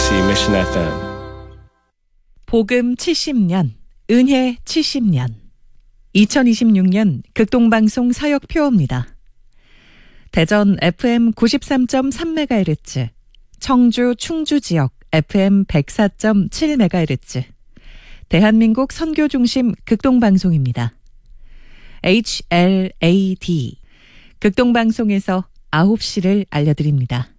KBOC Mission FM. 복음 70년, 은혜 70년. 2026년 극동방송 사역표입니다. 대전 FM 93.3MHz, 청주 충주 지역 FM 104.7MHz, 대한민국 선교중심 극동방송입니다. HLAD, 극동방송에서 9시를 알려드립니다.